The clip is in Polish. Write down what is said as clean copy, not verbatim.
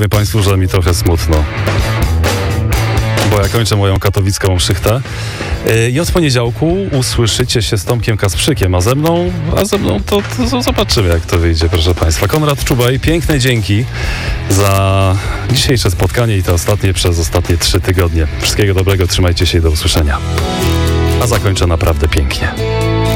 powiem Państwu, że mi trochę smutno. Bo ja kończę moją katowicką szychtę. I od poniedziałku usłyszycie się z Tomkiem Kasprzykiem, a ze mną to zobaczymy, jak to wyjdzie, proszę Państwa. Konrad Czubaj, piękne dzięki za dzisiejsze spotkanie i to ostatnie przez ostatnie 3 tygodnie. Wszystkiego dobrego, trzymajcie się i do usłyszenia. A zakończę naprawdę pięknie.